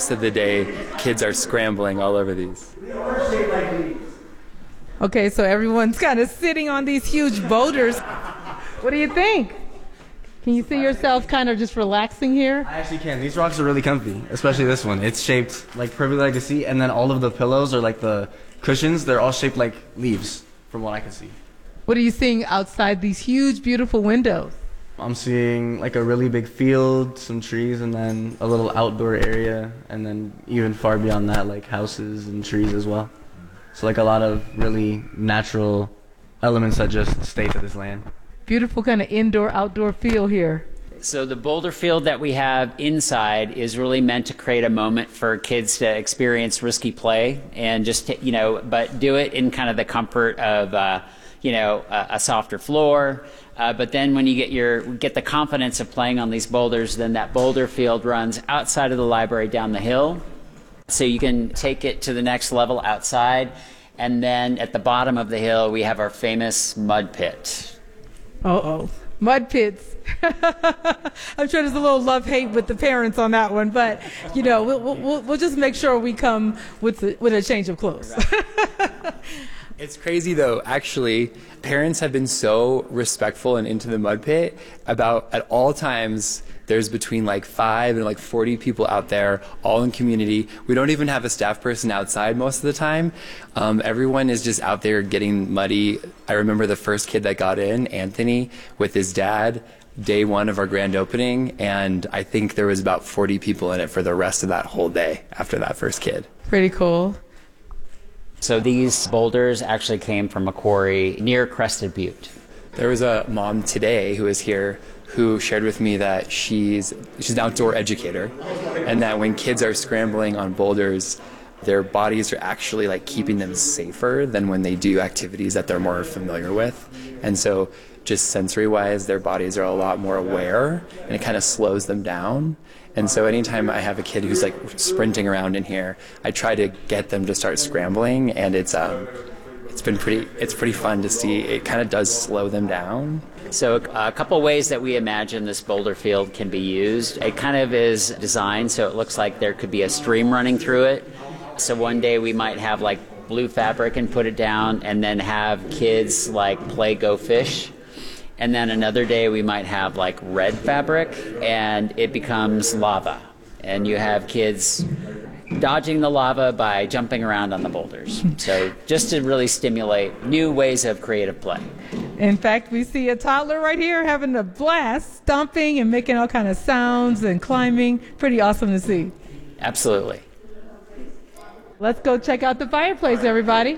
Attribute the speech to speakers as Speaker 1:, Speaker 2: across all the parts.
Speaker 1: most of the day, kids are scrambling all over these.
Speaker 2: Okay, so everyone's kind of sitting on these huge boulders. What do you think? Can you see yourself kind of just relaxing here?
Speaker 3: I actually can. These rocks are really comfy, especially this one. It's shaped like perfectly like a seat, and then all of the pillows or like the cushions, they're all shaped like leaves, from what I can see.
Speaker 2: What are you seeing outside these huge, beautiful windows?
Speaker 3: I'm seeing like a really big field, some trees, and then a little outdoor area, and then even far beyond that, like houses and trees as well. So like a lot of really natural elements that just stay to this land.
Speaker 2: Beautiful kind of indoor-outdoor feel here.
Speaker 4: So the boulder field that we have inside is really meant to create a moment for kids to experience risky play and just, but do it in kind of the comfort of, a softer floor. But then when you get the confidence of playing on these boulders, then that boulder field runs outside of the library down the hill. So you can take it to the next level outside. And then at the bottom of the hill, we have our famous mud pit.
Speaker 2: Uh-oh. Mud pits. I'm sure there's a little love-hate with the parents on that one, but, we'll just make sure we come with a change of clothes.
Speaker 1: It's crazy though, actually, parents have been so respectful and into the mud pit. At all times, there's between like 5 and like 40 people out there, all in community. We don't even have a staff person outside most of the time. Everyone is just out there getting muddy. I remember the first kid that got in, Anthony, with his dad, day one of our grand opening, and I think there was about 40 people in it for the rest of that whole day after that first kid.
Speaker 2: Pretty cool.
Speaker 4: So these boulders actually came from a quarry near Crested Butte.
Speaker 1: There was a mom today who was here who shared with me that she's an outdoor educator, and that when kids are scrambling on boulders, their bodies are actually like keeping them safer than when they do activities that they're more familiar with. And so just sensory-wise, their bodies are a lot more aware, and it kind of slows them down. And so anytime I have a kid who's like sprinting around in here, I try to get them to start scrambling, and it's pretty fun to see. It kind of does slow them down.
Speaker 4: So a couple ways that we imagine this boulder field can be used. It kind of is designed so it looks like there could be a stream running through it. So one day we might have like blue fabric and put it down, and then have kids like play go fish. And then another day we might have like red fabric and it becomes lava. And you have kids dodging the lava by jumping around on the boulders. So just to really stimulate new ways of creative play.
Speaker 2: In fact, we see a toddler right here having a blast, stomping and making all kind of sounds and climbing. Pretty awesome to see.
Speaker 4: Absolutely.
Speaker 2: Let's go check out the fireplace, everybody.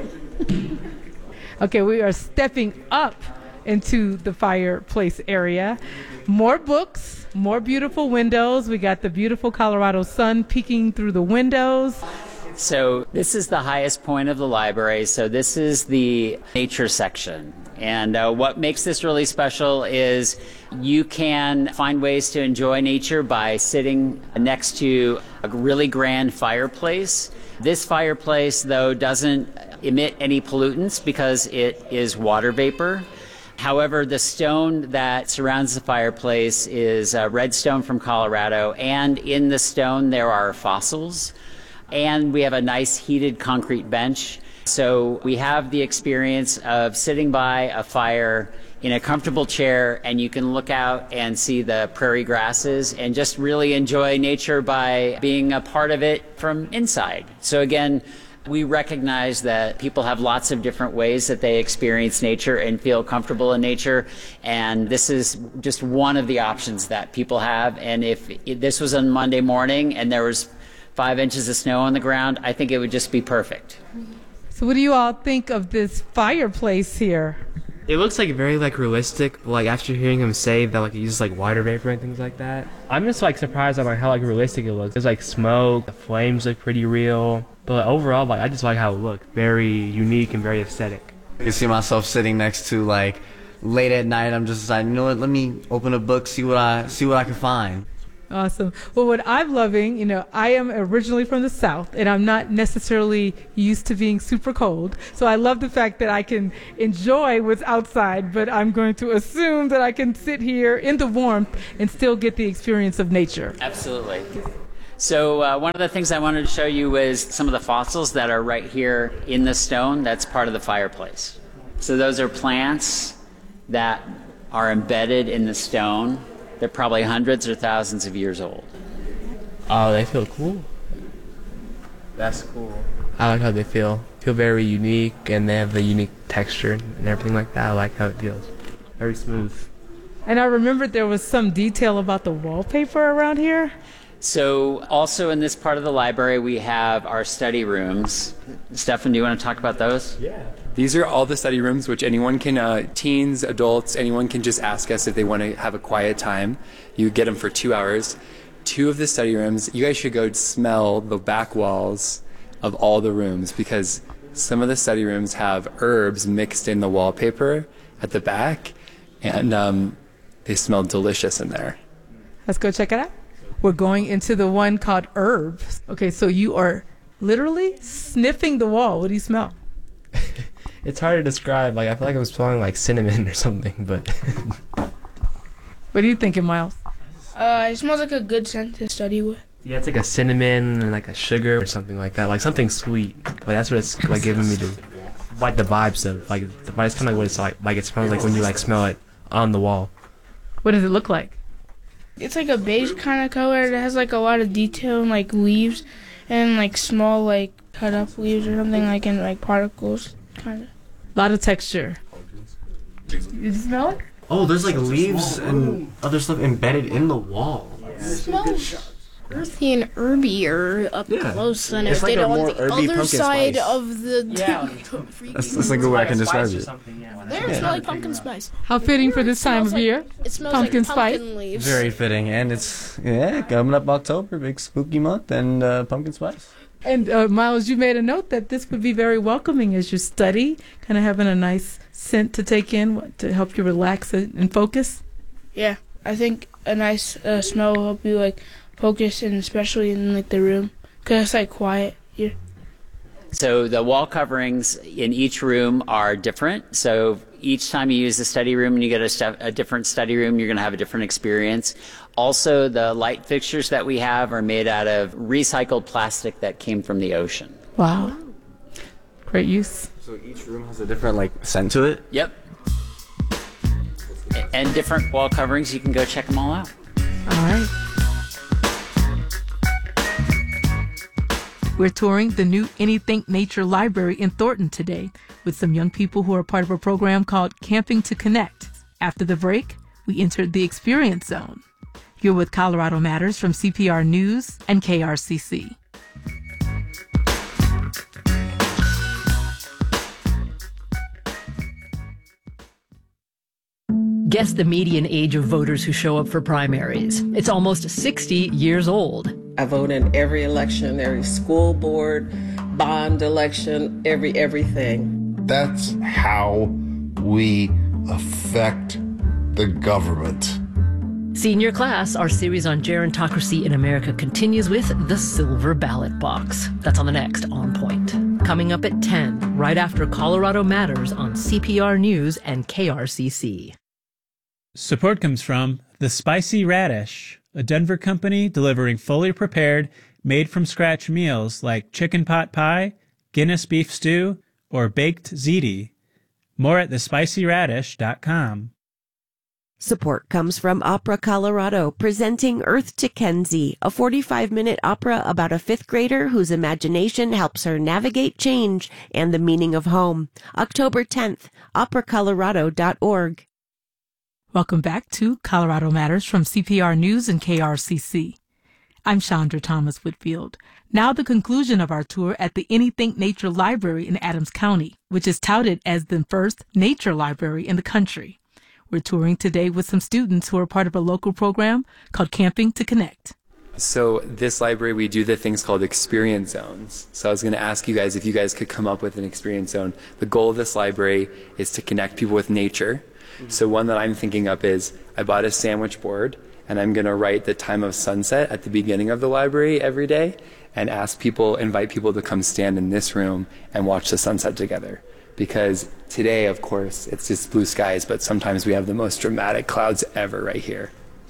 Speaker 2: Okay, we are stepping up into the fireplace area. More books, more beautiful windows. We got the beautiful Colorado sun peeking through the windows.
Speaker 4: So this is the highest point of the library. So this is the nature section. And what makes this really special is you can find ways to enjoy nature by sitting next to a really grand fireplace. This fireplace, though, doesn't emit any pollutants because it is water vapor. However, the stone that surrounds the fireplace is red stone from Colorado, and in the stone there are fossils. And we have a nice heated concrete bench. So we have the experience of sitting by a fire in a comfortable chair, and you can look out and see the prairie grasses and just really enjoy nature by being a part of it from inside. So again, we recognize that people have lots of different ways that they experience nature and feel comfortable in nature, and this is just one of the options that people have. And if this was on Monday morning and there was 5 inches of snow on the ground, I think it would just be perfect.
Speaker 2: So what do you all think of this fireplace here?
Speaker 5: It looks like very realistic, after hearing him say that he uses water vapor and things like that. I'm just surprised at how realistic it looks. There's smoke, the flames look pretty real, but overall I just like how it looked. Very unique and very aesthetic.
Speaker 3: I can see myself sitting next to late at night. I'm just like, you know what? Let me open a book, see what I can find.
Speaker 2: Awesome. Well, what I'm loving, I am originally from the South, and I'm not necessarily used to being super cold. So I love the fact that I can enjoy what's outside, but I'm going to assume that I can sit here in the warmth and still get the experience of nature.
Speaker 4: Absolutely. So one of the things I wanted to show you was some of the fossils that are right here in the stone. That's part of the fireplace. So those are plants that are embedded in the stone. They're probably hundreds or thousands of years old.
Speaker 5: Oh, they feel cool.
Speaker 1: That's cool.
Speaker 5: I like how they feel. Feel very unique, and they have the unique texture and everything like that. I like how it feels. Very smooth.
Speaker 2: And I remembered there was some detail about the wallpaper around here.
Speaker 4: So also in this part of the library, we have our study rooms. Stefan, do you want to talk about those?
Speaker 1: Yeah. These are all the study rooms, which anyone can, teens, adults, anyone can just ask us if they want to have a quiet time. You get them for 2 hours. 2 of the study rooms, you guys should go smell the back walls of all the rooms, because some of the study rooms have herbs mixed in the wallpaper at the back, and they smell delicious in there.
Speaker 2: Let's go check it out. We're going into the one called herbs. Okay, so you are literally sniffing the wall. What do you smell?
Speaker 5: It's hard to describe. Like, I feel like I'm smelling like cinnamon or something, but
Speaker 2: What are you thinking, Miles?
Speaker 6: It smells like a good scent to study with.
Speaker 5: yeah, it's like a cinnamon and like a sugar or something like that. Like something sweet. Like that's what it's like giving me like the vibes of like it's kind of like what it's like. Like it smells like when you like smell it on the wall.
Speaker 2: What does it look like?
Speaker 6: It's like a beige kind of color. It has like a lot of detail and like leaves and like small like cut up leaves or something like in like particles kind of.
Speaker 2: A lot of texture. Did you smell it?
Speaker 3: Oh, there's like leaves and other stuff embedded in the wall.
Speaker 7: It smells earthy and herby up close than
Speaker 3: It's
Speaker 7: if
Speaker 3: like
Speaker 7: they
Speaker 3: a
Speaker 7: did on
Speaker 3: more
Speaker 7: the
Speaker 3: herby
Speaker 7: other
Speaker 3: pumpkin
Speaker 7: side
Speaker 3: spice.
Speaker 7: of the
Speaker 3: That's like a way I can describe it.
Speaker 7: There, it smells like pumpkin spice.
Speaker 2: How fitting for this time of year.
Speaker 7: It smells
Speaker 2: Pumpkin
Speaker 7: like
Speaker 2: spice.
Speaker 7: pumpkin leaves.
Speaker 3: Very fitting, and it's coming up October, big spooky month, and pumpkin spice.
Speaker 2: And Miles, you made a note that this would be very welcoming as you study, kind of having a nice scent to take in to help you relax and focus.
Speaker 6: Yeah, I think a nice smell will help you like focus, and especially in like the room, cause it's like quiet here.
Speaker 4: So the wall coverings in each room are different. So each time you use the study room and you get a different study room, you're going to have a different experience. Also, the light fixtures that we have are made out of recycled plastic that came from the ocean.
Speaker 2: Wow. Great use.
Speaker 3: So each room has a different like scent to it.
Speaker 4: Yep. And different wall coverings. You can go check them all out.
Speaker 2: All right. We're touring the new Anythink Nature Library in Thornton today with some young people who are part of a program called Camping to Connect. After the break, we entered the Experience Zone. You're with Colorado Matters from CPR News and KRCC.
Speaker 8: Guess the median age of voters who show up for primaries. It's almost 60 years old.
Speaker 9: I vote in every election, every school board, bond election, everything.
Speaker 10: That's how we affect the government.
Speaker 8: Senior Class, our series on gerontocracy in America, continues with the Silver Ballot Box. That's on the next On Point. Coming up at 10, right after Colorado Matters on CPR News and KRCC.
Speaker 11: Support comes from The Spicy Radish, a Denver company delivering fully prepared, made-from-scratch meals like chicken pot pie, Guinness beef stew, or baked ziti. More at thespicyradish.com.
Speaker 12: Support comes from Opera Colorado, presenting Earth to Kenzie, a 45-minute opera about a fifth grader whose imagination helps her navigate change and the meaning of home. October 10th, operacolorado.org.
Speaker 2: Welcome back to Colorado Matters from CPR News and KRCC. I'm Chandra Thomas Whitfield. Now the conclusion of our tour at the Anythink Nature Library in Adams County, which is touted as the first nature library in the country. We're touring today with some students who are part of a local program called Camping to Connect.
Speaker 1: So this library, we do the things called experience zones. So I was going to ask you guys if you guys could come up with an experience zone. The goal of this library is to connect people with nature. So one that I'm thinking up is I bought a sandwich board and I'm going to write the time of sunset at the beginning of the library every day and invite people to come stand in this room and watch the sunset together. Because today, of course, it's just blue skies, but sometimes we have the most dramatic clouds ever right here.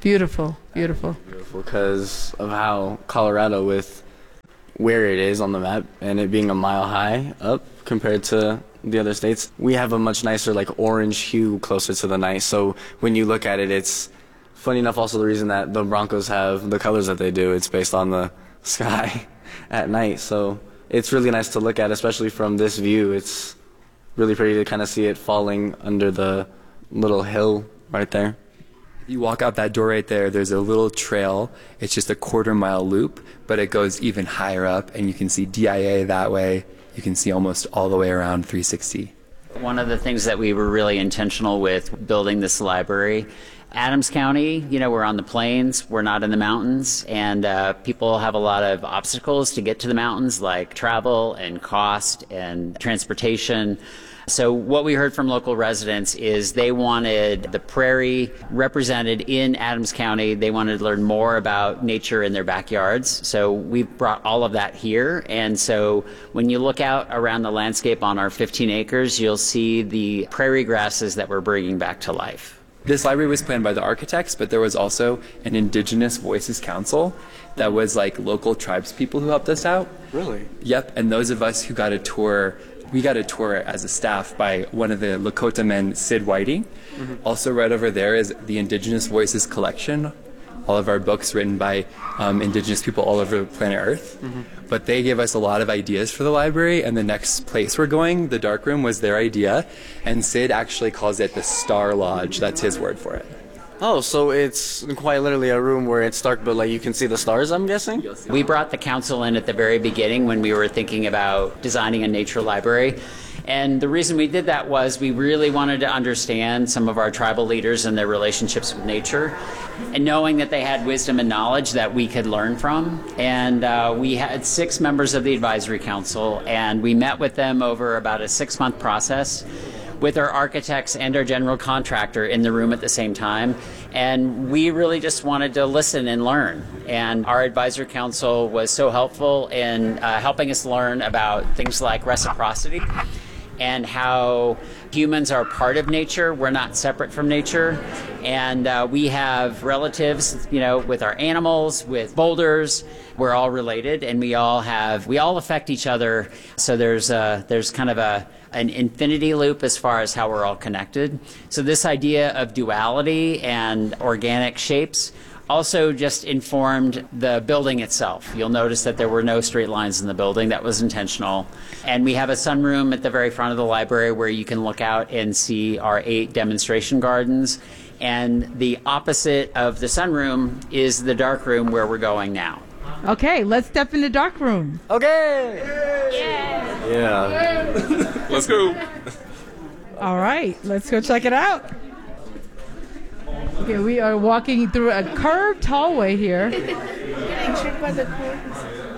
Speaker 2: Beautiful, beautiful.
Speaker 3: Beautiful because of how Colorado, with where it is on the map and it being a mile high up compared to the other states, we have a much nicer like orange hue closer to the night. So when you look at it, it's funny enough also the reason that the Broncos have the colors that they do. It's based on the sky at night. So it's really nice to look at, especially from this view. It's really pretty to kind of see it falling under the little hill right there.
Speaker 1: You walk out that door right there, there's a little trail. It's just a quarter-mile loop, but it goes even higher up, and you can see DIA that way. You can see almost all the way around 360.
Speaker 4: One of the things that we were really intentional with building this library, Adams County, we're on the plains, we're not in the mountains, and people have a lot of obstacles to get to the mountains, like travel and cost and transportation. So what we heard from local residents is they wanted the prairie represented in Adams County. They wanted to learn more about nature in their backyards. So we brought all of that here. And so when you look out around the landscape on our 15 acres, you'll see the prairie grasses that we're bringing back to life.
Speaker 1: This library was planned by the architects, but there was also an Indigenous Voices Council that was like local tribes people who helped us out.
Speaker 3: Really?
Speaker 1: Yep, and those of us who got a tour, we got a tour as a staff by one of the Lakota men, Sid Whiting. Also right over there is the Indigenous Voices collection, all of our books written by Indigenous people all over planet Earth. But they gave us a lot of ideas for the library, and the next place we're going, the dark room, was their idea, and Sid actually calls it the Star Lodge. That's his word for it.
Speaker 3: Oh, so it's quite literally a room where it's dark, but like you can see the stars, I'm guessing?
Speaker 4: We brought the council in at the very beginning when we were thinking about designing a nature library. And the reason we did that was we really wanted to understand some of our tribal leaders and their relationships with nature, and knowing that they had wisdom and knowledge that we could learn from. And we had 6 members of the advisory council, and we met with them over about a 6-month process with our architects and our general contractor in the room at the same time. And we really just wanted to listen and learn. And our advisory council was so helpful in helping us learn about things like reciprocity and how humans are part of nature. We're not separate from nature. And we have relatives, with our animals, with boulders. We're all related, and we all affect each other. So there's kind of an infinity loop as far as how we're all connected. So this idea of duality and organic shapes also just informed the building itself. You'll notice that there were no straight lines in the building. That was intentional. And we have a sunroom at the very front of the library where you can look out and see our 8 demonstration gardens. And the opposite of the sunroom is the dark room where we're going now.
Speaker 2: Okay, let's step in the dark room.
Speaker 3: Okay!
Speaker 1: Yeah. Let's go.
Speaker 2: All right, let's go check it out. Okay, we are walking through a curved hallway here.
Speaker 6: Getting tricked by the cords.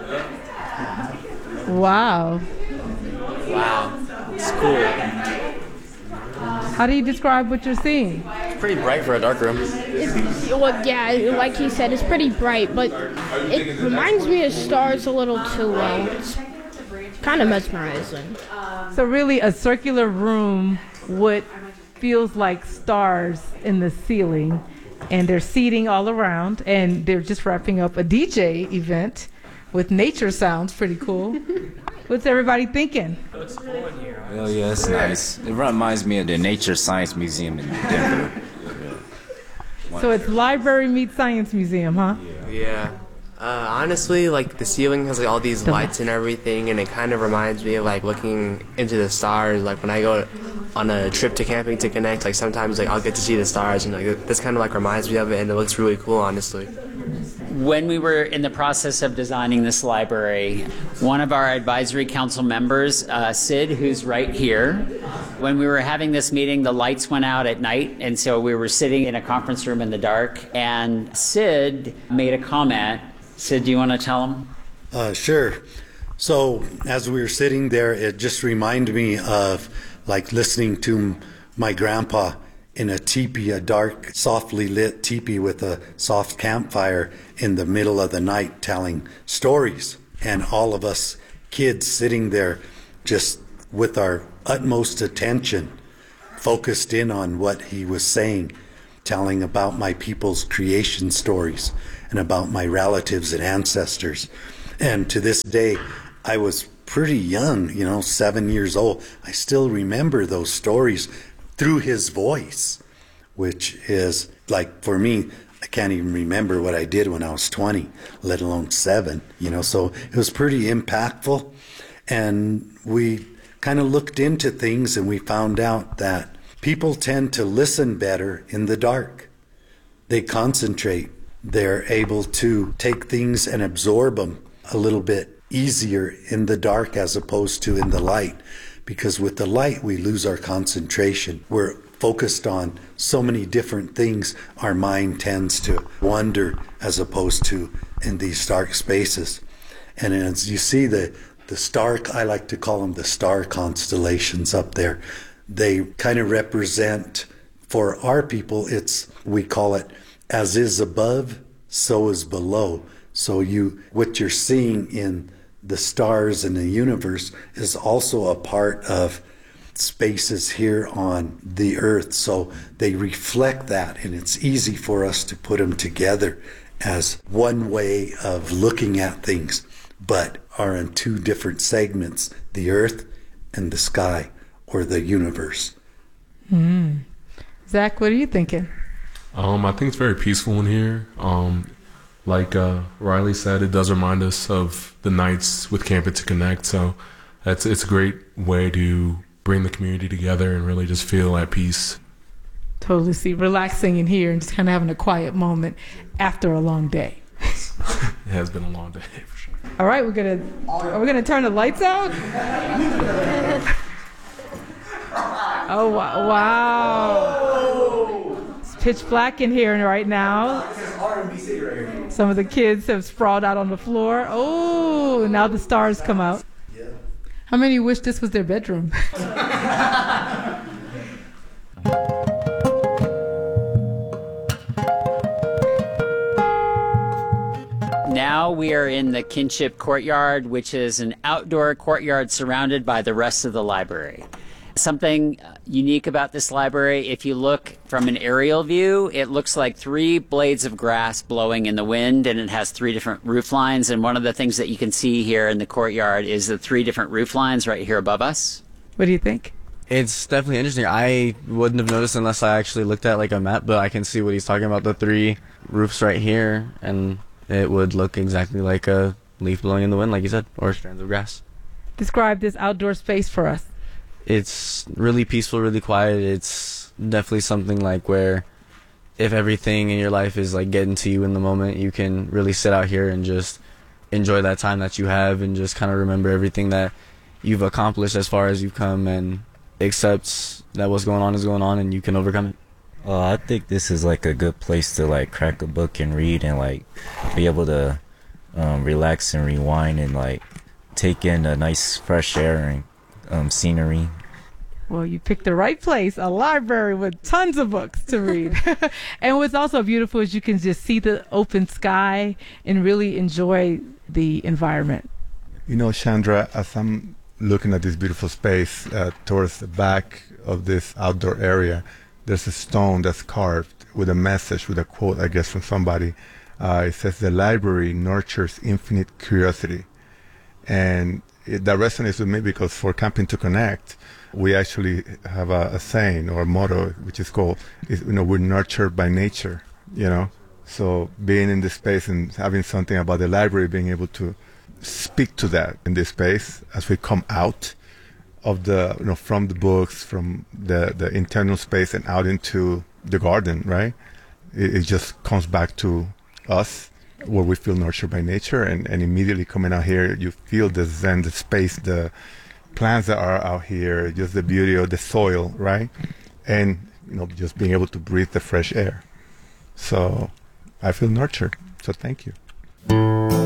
Speaker 2: Wow.
Speaker 3: Wow. It's cool.
Speaker 2: How do you describe what you're seeing?
Speaker 3: It's pretty bright for a dark room.
Speaker 7: Like he said, it's pretty bright, but it reminds me of stars a little too well. It's kind of mesmerizing.
Speaker 2: So really a circular room with feels like stars in the ceiling, and they're seating all around, and they're just wrapping up a DJ event with nature sounds. Pretty cool. What's everybody thinking?
Speaker 13: Well, yeah, it's nice. It reminds me of the Nature Science Museum in Denver.
Speaker 2: So it's library meets science museum, huh?
Speaker 14: Yeah. Honestly, like the ceiling has like all these lights and everything, and it kind of reminds me of like looking into the stars. Like when I go on a trip to camping to connect, like sometimes like I'll get to see the stars, and like this kind of like reminds me of it, and it looks really cool, honestly.
Speaker 4: When we were in the process of designing this library, one of our advisory council members, Sid, who's right here, when we were having this meeting, the lights went out at night, and so we were sitting in a conference room in the dark, and Sid made a comment. Sid, do you want to tell him?
Speaker 15: Sure. So as we were sitting there, it just reminded me of like listening to my grandpa in a teepee, a dark, softly lit teepee with a soft campfire in the middle of the night telling stories. And all of us kids sitting there just with our utmost attention focused in on what he was saying. telling about my people's creation stories and about my relatives and ancestors. And to this day, I was pretty young, 7 years old. I still remember those stories through his voice, which is like, for me, I can't even remember what I did when I was 20, let alone 7, so it was pretty impactful. And we kind of looked into things and we found out that people tend to listen better in the dark. They concentrate. They're able to take things and absorb them a little bit easier in the dark as opposed to in the light. Because with the light, we lose our concentration. We're focused on so many different things, our mind tends to wander as opposed to in these dark spaces. And as you see the star, I like to call them the star constellations up there. They kind of represent, for our people, we call it as is above, so is below. So what you're seeing in the stars and the universe is also a part of spaces here on the earth. So they reflect that, and it's easy for us to put them together as one way of looking at things, but are in two different segments, the earth and the sky, or the universe.
Speaker 2: Zach, what are you thinking?
Speaker 16: I think it's very peaceful in here. Like Riley said, it does remind us of the nights with Camp It to Connect. So it's a great way to bring the community together and really just feel at peace.
Speaker 2: Totally see, relaxing in here and just kind of having a quiet moment after a long day.
Speaker 16: It has been a long day for sure.
Speaker 2: All right, are we gonna turn the lights out? Oh wow! It's pitch black in here right now. Some of the kids have sprawled out on the floor. Oh, now the stars come out. How many wish this was their bedroom?
Speaker 4: Now we are in the Kinship Courtyard, which is an outdoor courtyard surrounded by the rest of the library. Something unique about this library, if you look from an aerial view, it looks like 3 blades of grass blowing in the wind, and it has 3 different roof lines. And one of the things that you can see here in the courtyard is the 3 different roof lines right here above us.
Speaker 2: What do you think?
Speaker 3: It's definitely interesting. I wouldn't have noticed unless I actually looked at like a map, but I can see what he's talking about, the 3 roofs right here, and it would look exactly like a leaf blowing in the wind, like you said, or strands of grass.
Speaker 2: Describe this outdoor space for us.
Speaker 3: It's really peaceful, really quiet. It's definitely something like where if everything in your life is like getting to you in the moment, you can really sit out here and just enjoy that time that you have and just kind of remember everything that you've accomplished as far as you've come and accept that what's going on is going on and you can overcome it.
Speaker 13: I think this is like a good place to like crack a book and read and like be able to relax and rewind and like take in a nice fresh air and scenery.
Speaker 2: Well, you picked the right place, a library with tons of books to read. And what's also beautiful is you can just see the open sky and really enjoy the environment.
Speaker 17: Chandra, as I'm looking at this beautiful space towards the back of this outdoor area, there's a stone that's carved with a message, with a quote, I guess, from somebody. It says, "The library nurtures infinite curiosity." And that resonates with me because for Camping to Connect, we actually have a saying or a motto, which is called, we're nurtured by nature, So being in this space and having something about the library, being able to speak to that in this space as we come out of the, from the books, from the internal space and out into the garden, right? It just comes back to us, where we feel nurtured by nature, and immediately coming out here, you feel the zen, the space, the plants that are out here, just the beauty of the soil, right? And, just being able to breathe the fresh air. So I feel nurtured. So thank you.